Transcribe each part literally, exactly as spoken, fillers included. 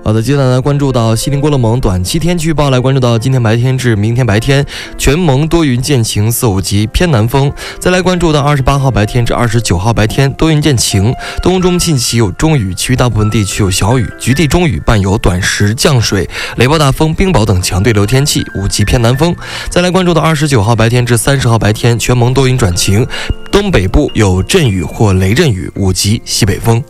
好的，接下来来关注到西宁郭勒盟短期天气预报，来关注到今天白天至明天白天，全盟多云见晴，四五级偏南风。再来关注到二十八号白天至二十九号白天，多云见晴，东中近期有中雨，其余大部分地区有小雨，局地中雨伴有短时降水，雷暴大风、冰雹等强对流天气，五级偏南风。再来关注到二十九号白天至三十号白天，全盟多云转晴，东北部有阵雨或雷阵雨，五级西北风。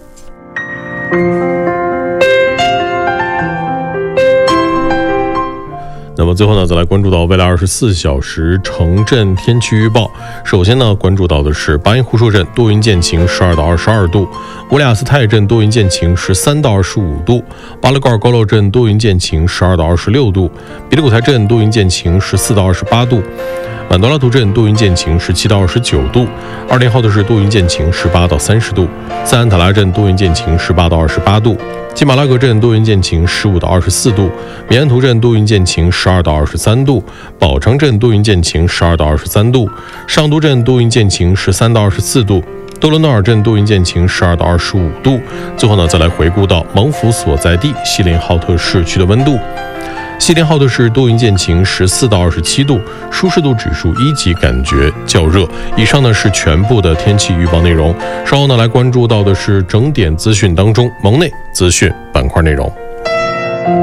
那么最后呢，再来关注到未来二十四小时城镇天气预报。首先呢，关注到的是巴音湖硕镇多云见晴，十二到二十二度；乌里雅斯泰镇多云见晴，十三到二十五度；巴勒高尔高楼镇多云见晴，十二到二十六度；比利古台镇多云见晴，十四到二十八度；满多拉图镇多云见晴，十七到二十九度；二零号的是多云见晴，十八到三十度；塞安塔拉镇多云见晴，十八到二十八度；基马拉格镇多云见晴，十五到二十四度；米安图镇多云见晴，十二到二十三度；宝城镇多云见晴，十二到二十三度；上都镇多云见晴，十三到二十四度；多伦多尔镇多云见晴，十二到二十五度。最后呢，再来回顾到盟府所在地锡林浩特市区的温度。锡林浩特市多云见晴，十四到二十七度，舒适度指数一级，感觉较热。以上呢是全部的天气预报内容。稍后呢来关注到的是整点资讯当中盟内资讯板块内容。